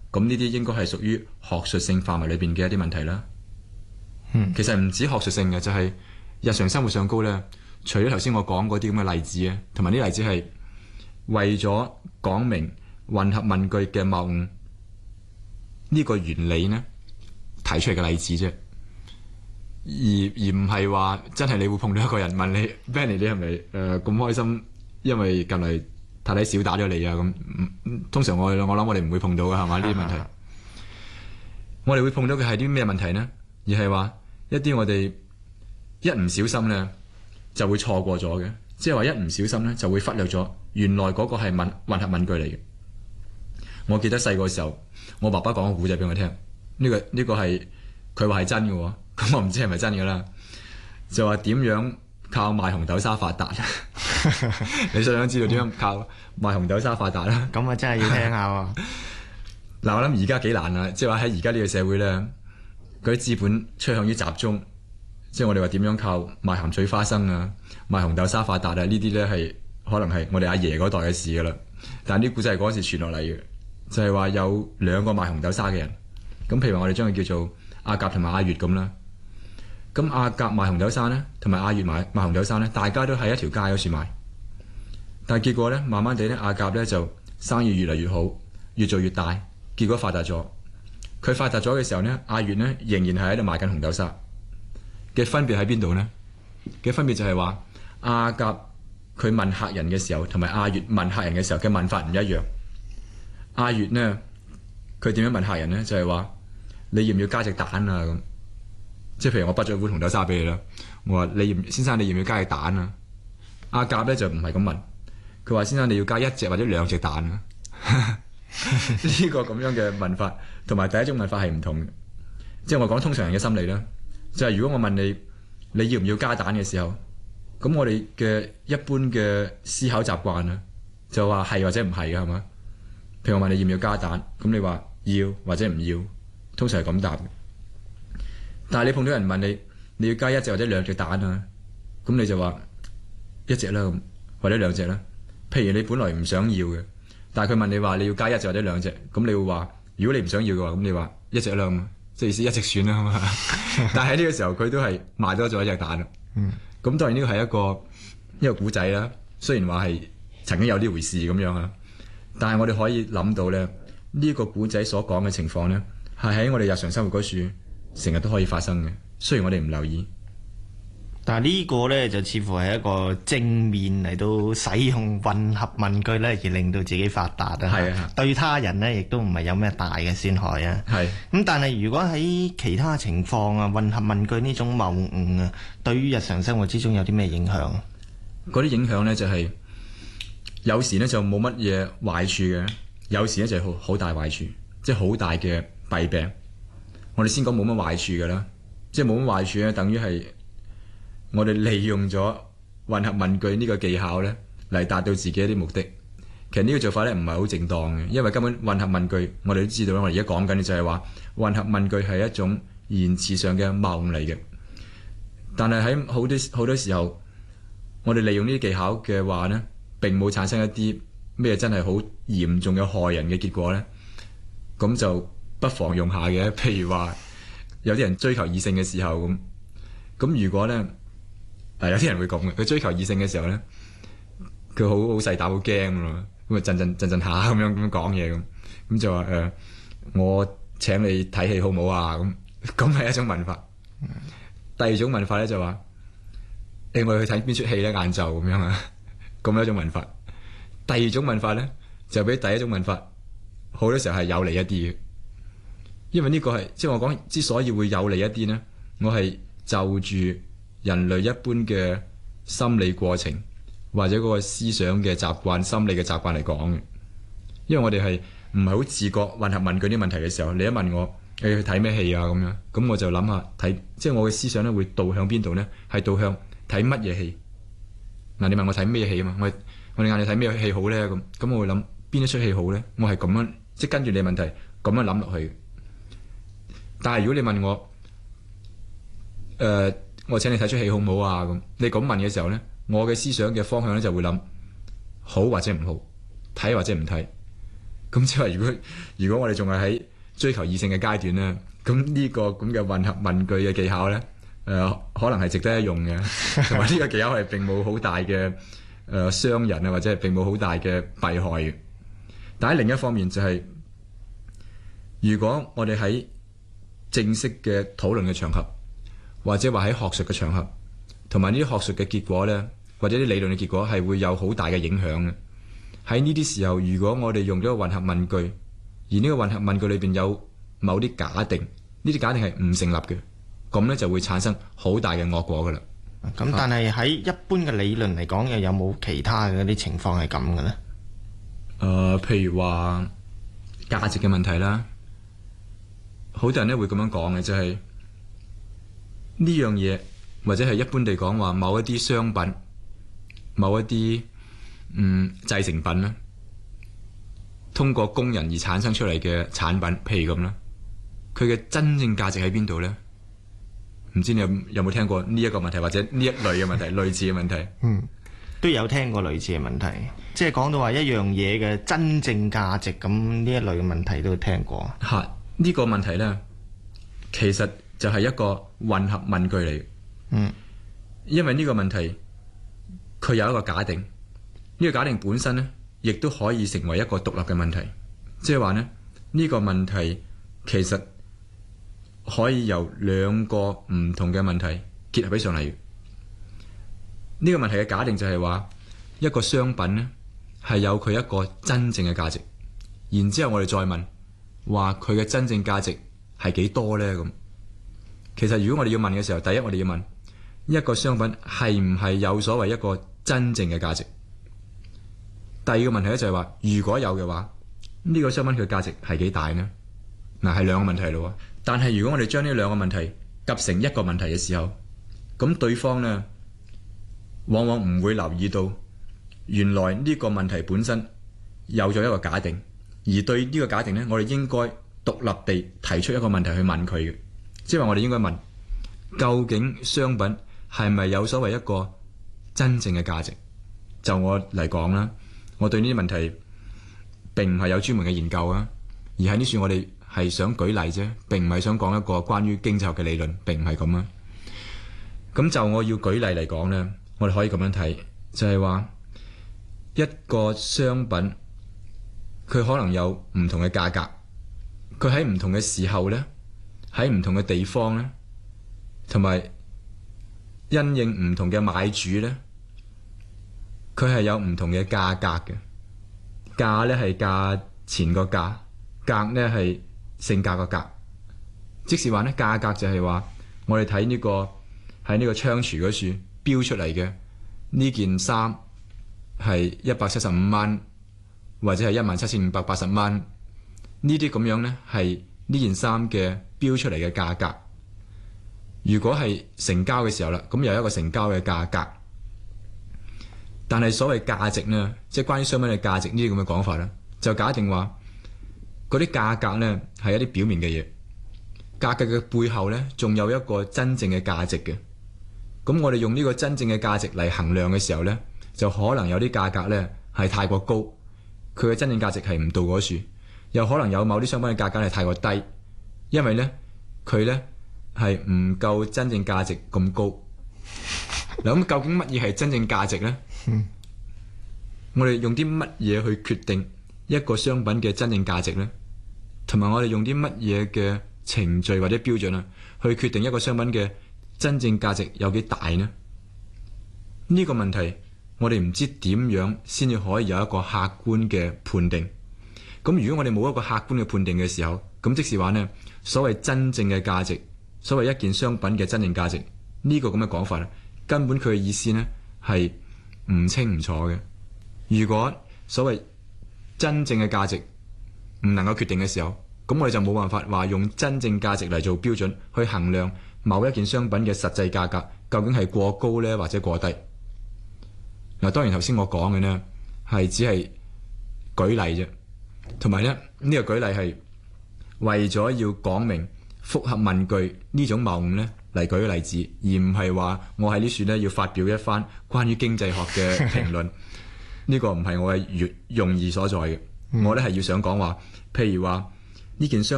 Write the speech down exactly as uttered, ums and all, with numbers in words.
咁呢啲應該係屬於學術性範圍裏邊嘅一啲問題啦。嗯，其實唔止學術性嘅，就係、是、日常生活上高咧。除咗頭先我講嗰啲咁嘅例子啊，同埋啲例子係為咗講明混合問句嘅謬誤呢個原理呢提出嚟嘅例子啫，而而唔係話真係你會碰到一個人問你 Benny 你係咪誒咁開心，因為近嚟太太少打咗你啊咁。通常我我諗我哋唔會碰到嘅係嘛呢啲問題。我哋會碰到嘅係啲咩問題呢？而係話一啲我哋一唔小心咧就會錯過咗嘅，即係話一唔小心咧就會忽略咗原來嗰個係問混合問句嚟嘅。我記得細個時候，我爸爸講個故仔俾我聽，呢、這個呢、這個係佢話係真嘅喎，咁我唔知係咪真嘅啦。就話點樣靠賣紅豆沙發達？你想唔想知道點樣靠賣紅豆沙發達啦？ 咁啊真係要聽下喎。 嗱，我諗而家幾難啊，即係話喺而家呢個社會咧，嗰啲資本趨向於集中。即係我哋話點樣靠賣鹹水花生啊、賣紅豆沙發達啊？呢啲咧係可能係我哋阿爺嗰代嘅事噶啦。但係呢古仔係嗰陣時傳落嚟嘅，就係、是、話有兩個賣紅豆沙嘅人。咁譬如話我哋將佢叫做阿甲同埋阿乙咁啦。咁阿甲賣紅豆沙咧，同埋阿乙賣賣紅豆沙咧，大家都喺一條街嗰處賣。但係結果咧，慢慢地咧，阿甲咧就生意越嚟越好，越做越大，結果發達咗。佢發達咗嘅時候咧，阿乙咧仍然係喺度賣緊紅豆沙。嘅分別喺邊度呢？嘅分別就係話阿甲佢問客人嘅時候，同埋阿乙問客人嘅時候嘅問法唔一樣。阿乙呢，佢點樣問客人呢？就係、是、話你要唔要加隻蛋啊？咁即係譬如我畢咗碗紅豆沙俾你啦，我話你要先生你要唔要加隻蛋啊？阿甲咧就唔係咁問，佢話先生你要加一隻或者兩隻蛋啊。呢個咁樣嘅問法，同埋第一種問法係唔同嘅。即係我講通常人嘅心理啦。就係如果我問你你要唔要加蛋嘅時候，咁我哋嘅一般嘅思考習慣啊，就話係或者唔係嘅係嘛？譬如我問你要唔要加蛋，咁你話要或者唔要，通常係咁答嘅。但係你碰到人問你你要加一隻或者兩隻蛋啊，咁你就話一隻啦，或者兩隻啦。譬如你本來唔想要嘅，但係佢問你話你要加一隻或者兩隻，咁你會話如果你唔想要嘅話，咁你話一隻啦。即係意思一直選啦嘛，但係喺呢個時候佢都係賣多咗一隻蛋啦。咁、嗯、當然呢個係一個一個古仔啦。雖然話係曾經有呢回事咁樣啊，但係我哋可以諗到咧，呢、這個古仔所講嘅情況咧，係喺我哋日常生活嗰處成日都可以發生嘅。雖然我哋唔留意， 但係呢個咧就似乎係一個正面嚟到使用混合問句咧，而令到自己發達啊。係啊，對他人咧亦都唔係有咩大嘅損害啊。係咁，但係如果喺其他情況啊，混合問句呢種謬誤啊，對於日常生活之中有啲咩影響？ 嗰啲影響咧就係、是、有時咧就冇乜嘢壞處嘅，有時咧就係好好大壞處，即係好大嘅弊病。我哋先講冇乜壞處嘅啦，即係冇乜壞處咧，等於係。我哋利用咗混合問句呢個技巧咧，嚟達到自己一啲目的。其實呢個做法咧唔係好正當嘅，因為根本混合問句我哋都知道啦。我哋而家講緊嘅就係話混合問句係一種言辭上嘅謬誤嚟嘅。但係喺好多好多時候，我哋利用呢啲技巧嘅話咧，並冇產生一啲咩真係好嚴重嘅害人嘅結果咧。咁就不妨用下嘅。譬如話有啲人追求異性嘅時候咁，咁如果咧。係有啲人會咁嘅，佢追求異性嘅時候咧，佢好好細膽好驚咯，咁啊震震震震下咁樣咁樣講嘢咁，咁就話誒、呃，我請你睇戲好唔好啊？咁咁係一種問法。嗯、第二種問法咧就話，誒、欸、我哋去睇邊出戲咧？晏晝咁樣啊，咁樣一種問法。第二種問法咧就比第一種問法好多時候係有利一啲嘅，因為呢個係即係我講之所以會有利一啲咧，我係就住。人類一般嘅心理過程或者嗰個思想嘅習慣、心理嘅習慣嚟講嘅，因為我哋係唔係好自覺混合問句啲問題嘅時候，你一問我你去睇咩戲啊咁樣，咁我就諗下睇，即係我嘅思想咧會導向邊度咧？係導向睇乜嘢戲？嗱，你問我睇咩戲啊嘛？我我哋嗌你睇咩戲好咧？咁咁我會諗邊一出戲好咧？我係咁樣即係跟住你問題咁樣諗落去。但係如果你問我，誒、呃？我請你睇出戲好唔好啊？咁你咁問嘅時候咧，我嘅思想嘅方向咧就會諗好或者唔好，睇或者唔睇。 咁即係話，如果如果我哋仲係喺追求異性嘅階段咧，咁呢個咁嘅混合問句嘅技巧咧，誒、呃、可能係值得一用嘅，同埋呢個技巧係並冇好大嘅誒傷人啊，或者係並冇好大嘅弊害嘅。但喺另一方面就係、是，如果我哋喺正式嘅討論嘅場合，或者話喺學術嘅場合，同埋呢啲學術嘅結果咧，或者啲理論嘅結果係會有好大嘅影響嘅。喺呢啲時候，如果我哋用咗個混合問句，而呢個混合問句裏邊有某啲假定，呢啲假定係唔成立嘅，咁咧就會產生好大嘅惡果噶啦。 咁但係喺一般嘅理論嚟講，又有冇其他嘅啲情況係咁嘅咧？誒、 呃，譬如話價值嘅問題啦，好多人咧會咁樣講嘅，就係呢樣嘢，或者係一般地講話某一啲商品，某一啲嗯製成品啦，通過工人而產生出嚟嘅產品，譬如咁啦，佢嘅真正價值喺邊度咧？唔知你有有冇聽過呢一個問題，或者呢一類嘅問題，類似嘅問題？ 嗯，都有聽過類似嘅問題，即係講到話一樣嘢嘅真正價值，咁呢一類嘅問題都聽過。 嚇，呢個問題咧，其實就係一個混合問句嚟。 嗯， 因為呢個問題佢有一個假定，呢個假定本身咧，亦都可以成為一個獨立嘅問題，即係話咧，呢個問題其實可以由兩個唔同嘅問題結合起上嚟。呢個問題嘅假定就係話，一個商品咧係有佢一個真正嘅價值，然之後我哋再問話佢嘅真正價值係幾多咧？咁其實如果我哋要問嘅時候，第一我哋要問一個商品係唔係有所謂一個真正嘅價值。第二個問題咧就係話，如果有嘅話，呢個商品佢嘅價值係幾大呢？嗱，係兩個問題咯。但係如果我哋將呢兩個問題夾成一個問題嘅時候，咁對方呢往往唔會留意到，原來呢個問題本身有咗一個假定，而對呢個假定呢，我哋應該獨立地提出一個問題去問佢嘅，即係話我哋應該問，究竟商品係咪有所謂一個真正嘅價值？就我嚟講啦，我對呢啲問題並唔係有專門嘅研究啊，而喺呢處我哋係想舉例啫，並唔係想講一個關於經濟學嘅理論，並唔係咁啊。咁就我要舉例嚟講咧，我哋可以咁樣睇，就係話一個商品佢可能有唔同嘅價格，佢喺唔同嘅時候咧，喺唔同嘅地方咧，同埋因應唔同嘅買主咧，佢係有唔同嘅價格嘅。價咧係價錢個價，格咧係性價個格。即是話咧，價格就係話我哋睇呢個喺呢個窗櫥嗰處標出嚟嘅呢件衫係一百七十五蚊，或者係一萬七千五百八十蚊。呢啲咁樣咧係呢件衫嘅標出嚟嘅價格。如果係成交嘅時候啦，咁又有一個成交嘅價格。但係所謂價值呢，即係關於商品嘅價值呢啲咁嘅講法咧，就假定話嗰啲價格呢係一啲表面嘅嘢，價格嘅背後呢仲有一個真正嘅價值嘅。咁我哋用呢個真正嘅價值嚟衡量嘅時候呢，就可能有啲價格呢係太過高，佢嘅真正價值係唔到嗰處；又可能有某啲商品嘅價格係太過低，因為呢，佢呢係唔夠真正價值咁高。嗱，咁究竟乜嘢係真正價值呢？嗯、我哋用啲乜嘢去決定一個商品嘅真正價值呢？同埋我哋用啲乜嘢嘅程序或者標準啊，去決定一個商品嘅真正價值有幾大呢？呢個問題我哋唔知點樣先至可以有一個客觀嘅判定。咁如果我哋冇一個客觀嘅判定嘅時候，咁即是話呢，所謂真正嘅價值，所謂一件商品嘅真正價值，呢個咁嘅講法咧，根本佢嘅意思呢係唔清唔楚嘅。如果所謂真正嘅價值唔能夠決定嘅時候，咁我哋就冇辦法話用真正價值嚟做標準去衡量某一件商品嘅實際價格究竟係過高呢或者過低。嗱，當然頭先我講嘅呢係只係舉例啫，同埋咧呢、呢個舉例係為咗要講明複合問句呢種謬誤呢嚟舉個例子，而唔係話我喺呢處呢要發表一番關於經濟學嘅評論。呢個唔係我嘅用意所在嘅。 嗯、我咧係要想講話，譬如話呢件商